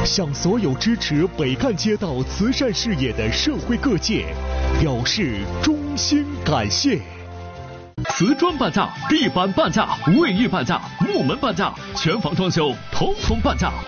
向所有支持北干街道慈善事业的社会各界表示衷心感谢。 瓷砖半价，地板半价，卫浴半价，木门半价，全房装修统统半价。